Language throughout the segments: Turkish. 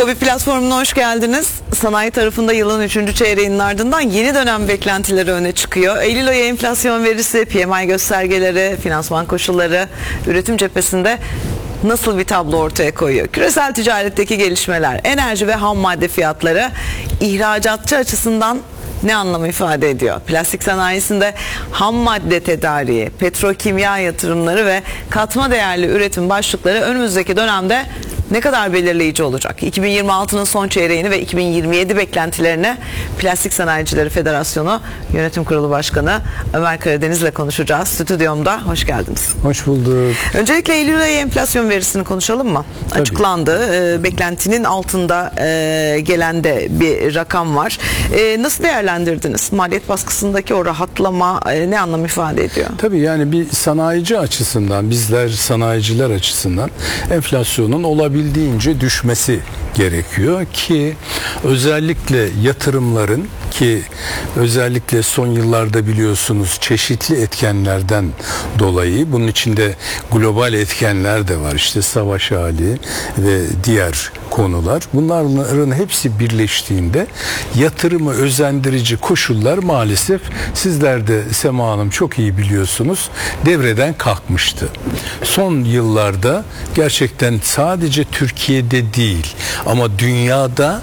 KOBİ platformuna hoş geldiniz. Sanayi tarafında yılın 3. çeyreğinin ardından yeni dönem beklentileri öne çıkıyor. Eylül ayı enflasyon verisi, PMI göstergeleri, finansman koşulları, üretim cephesinde nasıl bir tablo ortaya koyuyor? Küresel ticaretteki gelişmeler, enerji ve ham madde fiyatları ihracatçı açısından ne anlam ifade ediyor? Plastik sanayisinde ham madde tedariği, petrokimya yatırımları ve katma değerli üretim başlıkları önümüzdeki dönemde ne kadar belirleyici olacak? 2026'nın son çeyreğini ve 2027 beklentilerini Plastik Sanayicileri Federasyonu Yönetim Kurulu Başkanı Ömer Karadeniz'le konuşacağız. Stüdyomda hoş geldiniz. Hoş bulduk. Öncelikle Eylül ayı enflasyon verisini konuşalım mı? Tabii. Açıklandı. Beklentinin altında gelen de bir rakam var. Nasıl değerlendirdiniz? Maliyet baskısındaki o rahatlama ne anlam ifade ediyor? Tabii yani bir sanayici açısından, bizler sanayiciler açısından enflasyonun olabildiğince düşmesi gerekiyor ki özellikle yatırımların, ki özellikle son yıllarda biliyorsunuz çeşitli etkenlerden dolayı, bunun içinde global etkenler de var, işte savaş hali ve diğer konular, bunların hepsi birleştiğinde yatırımı özendirici koşullar maalesef sizler de Sema Hanım çok iyi biliyorsunuz devreden kalkmıştı. Son yıllarda gerçekten sadece Türkiye'de değil ama dünyada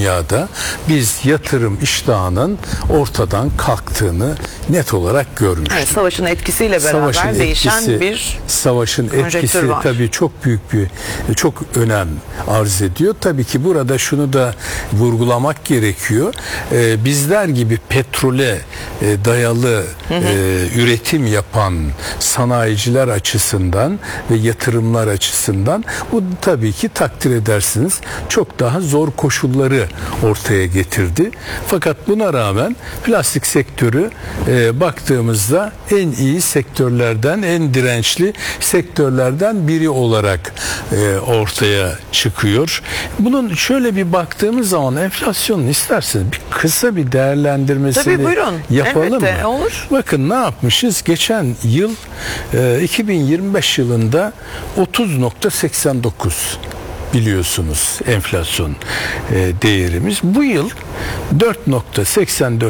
biz yatırım iştahının ortadan kalktığını net olarak görmüştük. Evet, savaşın etkisiyle beraber değişen bir savaşın etkisi var. Tabii çok büyük çok önem arz ediyor. Tabii ki burada şunu da vurgulamak gerekiyor. Bizler gibi petrole dayalı üretim yapan sanayiciler açısından ve yatırımlar açısından bu tabii ki takdir edersiniz çok daha zor koşulları ortaya getirdi. Fakat buna rağmen plastik sektörü baktığımızda en iyi sektörlerden, en dirençli sektörlerden biri olarak ortaya çıkıyor. Bunun şöyle bir baktığımız zaman enflasyonun isterseniz bir kısa bir değerlendirmesini yapalım elbette, mı? Olur. Bakın ne yapmışız? Geçen yıl 2025 yılında 30.89 biliyorsunuz enflasyon değerimiz. Bu yıl 4.84